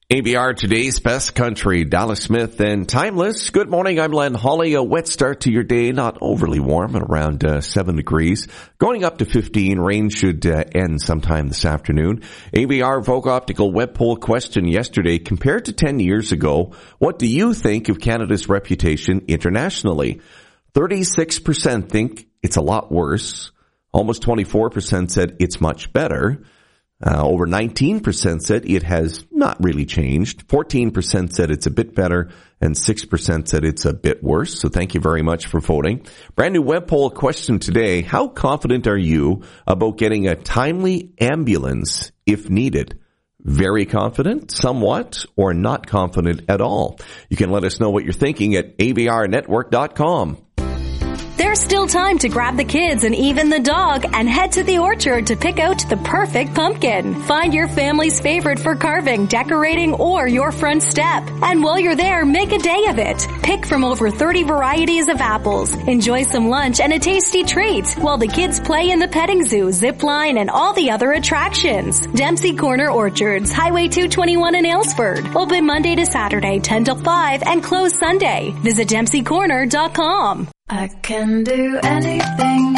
ABR Today's Best Country, Dallas Smith and Timeless. Good morning, I'm Len Hawley. A wet start to your day, not overly warm at around 7 degrees. Going up to 15, rain should end sometime this afternoon. ABR Vogue Optical web poll question yesterday, compared to 10 years ago, what do you think of Canada's reputation internationally? 36% think it's a lot worse. Almost 24% said it's much better. Over 19% said it has not really changed. 14% said it's a bit better, and 6% said it's a bit worse. So thank you very much for voting. Brand new web poll question today. How confident are you about getting a timely ambulance if needed? Very confident, somewhat, or not confident at all? You can let us know what you're thinking at avrnetwork.com. There's still time to grab the kids and even the dog and head to the orchard to pick out the perfect pumpkin. Find your family's favorite for carving, decorating, or your front step. And while you're there, make a day of it. Pick from over 30 varieties of apples. Enjoy some lunch and a tasty treat while the kids play in the petting zoo, zip line, and all the other attractions. Dempsey Corner Orchards, Highway 221 in Aylesford. Open Monday to Saturday, 10 till 5, and close Sunday. Visit DempseyCorner.com. I can do anything.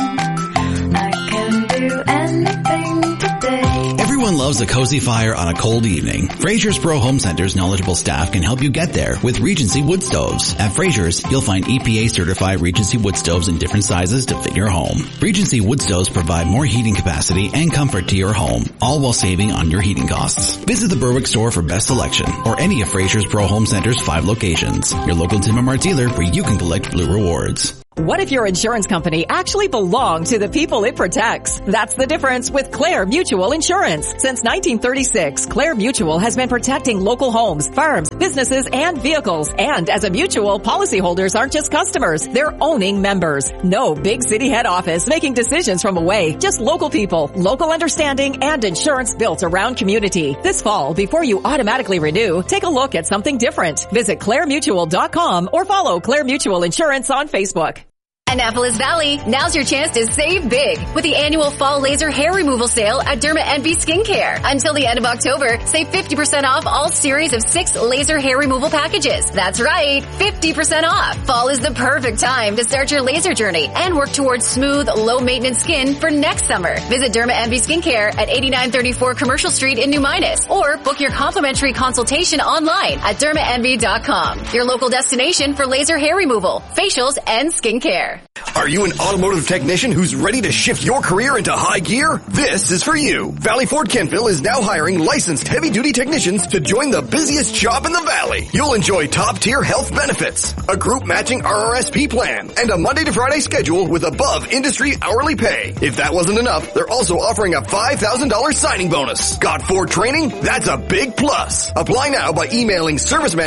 I can do anything today. Everyone loves a cozy fire on a cold evening. Fraser's Pro Home Center's knowledgeable staff can help you get there with Regency wood stoves. At Fraser's, you'll find EPA certified Regency wood stoves in different sizes to fit your home. Regency wood stoves provide more heating capacity and comfort to your home, all while saving on your heating costs. Visit the Berwick store for best selection or any of Fraser's Pro Home Center's 5 locations. Your local Tim and Mart dealer where you can collect Blue Rewards. What if your insurance company actually belonged to the people it protects? That's the difference with Clare Mutual Insurance. Since 1936, Clare Mutual has been protecting local homes, farms, businesses, and vehicles. And as a mutual, policyholders aren't just customers, they're owning members. No big city head office making decisions from away. Just local people, local understanding, and insurance built around community. This fall, before you automatically renew, take a look at something different. Visit ClareMutual.com or follow Clare Mutual Insurance on Facebook. Annapolis Valley, now's your chance to save big with the annual fall laser hair removal sale at Derma Envy Skincare. Until the end of October, save 50% off all series of 6 laser hair removal packages. That's right, 50% off. Fall is the perfect time to start your laser journey and work towards smooth, low-maintenance skin for next summer. Visit Derma Envy Skincare at 8934 Commercial Street in New Minas or book your complimentary consultation online at dermaenvy.com. Your local destination for laser hair removal, facials, and skincare. Are you an automotive technician who's ready to shift your career into high gear? This is for you. Valley Ford Kentville is now hiring licensed heavy-duty technicians to join the busiest shop in the valley. You'll enjoy top-tier health benefits, a group-matching RRSP plan, and a Monday to Friday schedule with above-industry hourly pay. If that wasn't enough, they're also offering a $5,000 signing bonus. Got Ford training? That's a big plus. Apply now by emailing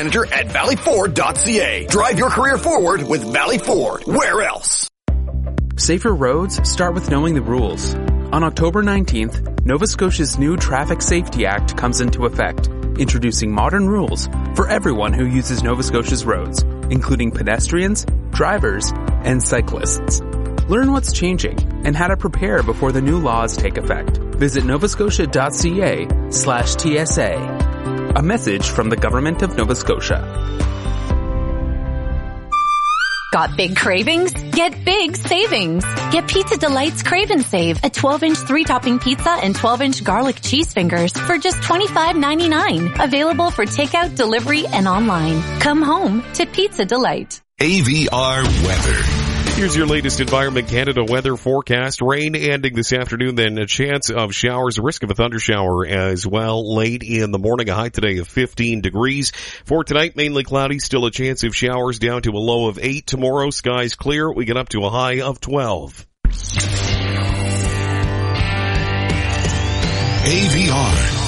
servicemanager@valleyford.ca. Drive your career forward with Valley Ford. Where else? Safer roads start with knowing the rules. On October 19th, Nova Scotia's new Traffic Safety Act comes into effect, introducing modern rules for everyone who uses Nova Scotia's roads, including pedestrians, drivers, and cyclists. Learn what's changing and how to prepare before the new laws take effect. Visit novascotia.ca/TSA. A message from the Government of Nova Scotia. Got big cravings? Get big savings. Get Pizza Delight's Crave and Save, a 12-inch 3-topping pizza and 12-inch garlic cheese fingers for just $25.99. Available for takeout, delivery, and online. Come home to Pizza Delight. AVR weather. Here's your latest Environment Canada weather forecast. Rain ending this afternoon, then a chance of showers, a risk of a thundershower as well late in the morning. A high today of 15 degrees. For tonight, mainly cloudy, still a chance of showers down to a low of 8. Tomorrow, skies clear. We get up to a high of 12. AVR